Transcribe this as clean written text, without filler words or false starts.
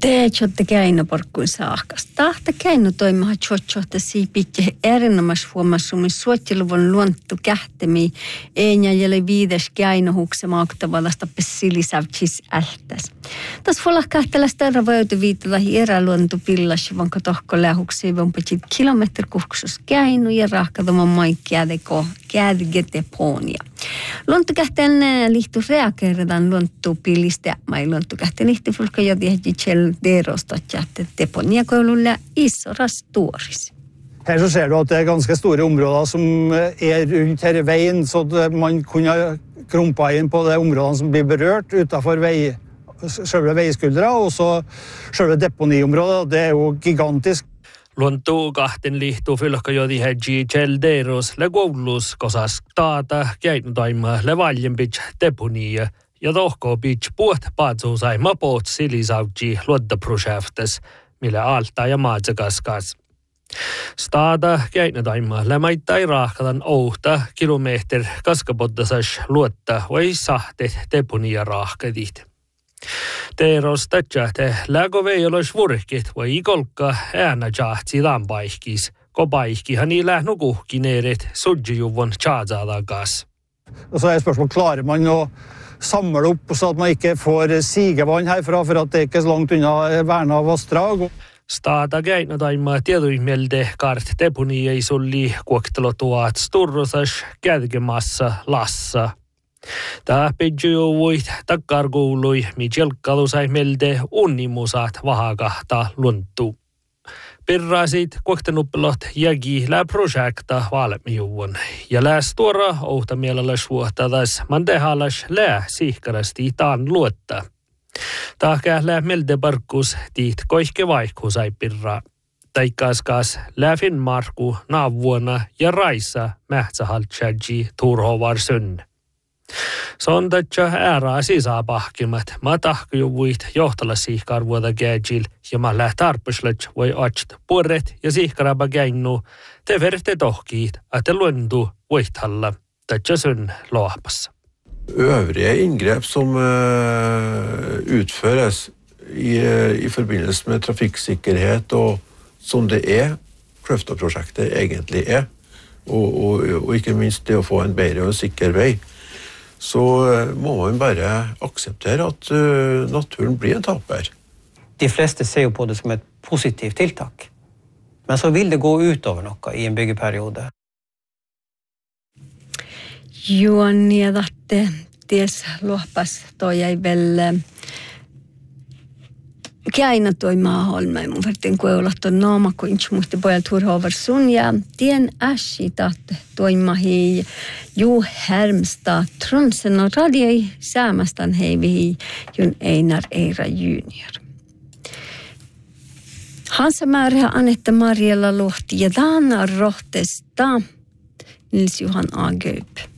Teechotte käino porkkuun saakkas. Tahta käino toimaha tjotjohta siipitje erinomas huomasumi suotjeluvon luontu kähtemi eenja jäle viides käino huksema oktavallasta pessilisavtsis ähtäs. Tas volah kähtelästä eravoitu viitella eräluontu pillas, vanka tohko lähuksi vompatsit kilometrikuhksus käino ja rahkatoma mai käädgeteponia. Luontokähteen lihtu reageeradan luontopillistä, mai luontokähteen lihtu fulka jodihti kjell derostat jätte deponia koululla isoras tuoris. Her så ser du at det ganske store områder som rundt her veien, så man kunne krumpa inn på de områdene som blir berørt utenfor selve veiskuldra, og så selve deponiområdet, det jo gigantisk. Luontokähteen lihtu fulka jodihti kjell deros le koulus kosas taata käinutaima le valjempits deponia. Ja tohko pitch puht paatsuusaima poot silisavtsi luontoprojektes, mille alta ja maatsakaskas. Staada käinetaima lämaittai raahkatan ouhta kilometr kaskapottasas luotta vai sahtet deponia raahkadit. Teeros tätsähte läkoveijolos vurkit vai ikolka äänä jahtsi lampaihkis, ko paihkihan i lähnu kuhkineerit sudjujuvon tjaadzadakas. Så spørsmål, klarer man å samle opp så at man ikke får sigevann herfra, for at det ikke er så langt unna verna vassdrag. Staata käinetaima tiedoimelde kart deponia ei sulli kuoktelotuat sturrosas kädgemassa lassa. Tää pidjuvuit takkarkuului, mitjelkkalusaimmelde unnimusat vahakahta lunttu. Pirrasit kuoktenuppelot jägi lää projekta valmiuvun. Ja lääs tuora ouhta mielellä suohtadas mantehalas lää sihkarasti taan luotta. Tahkää lää melde parkkus tiit koihke vaihku sai pirraa. Taikkaaskas lää Finnmarku naavuona ja raissa mähtsähaltsäji turhovar sönn. Sontatja ääraa sisäpahkimat. Mä tahkujuvuit johtala sihkarvuota käjil ja mä lää tarpuslet voi atst puoret ja sihkaraba käinnu. Te verte tohkiit, että luontu voihtalla. Tatja sönn loahpassa. Øvrige inngrep som utføres i forbindelse med trafikksikkerhet og som det Kløfta-prosjektet egentlig og ikke minst det å få en bedre og sikker vei, så må man bare akseptere at naturen blir en taper. De fleste ser jo på det som et positivt tiltak, men så vil det gå utover noe i en byggeperiode. Juoni ja tahte ties lohpas toi ei vel käina toi maaholmai mun verten kueulahto nooma kuinch muhti pojalt hurhovar sun ja tien äsi tahte toimahi Ju Härmstad Tronsen och radioi säämästan heivihi Jun Einar Eira junior. Hansa määrä Anette Marjella Luhti ja Dana Rohtesta Nils Johan A. Göyp.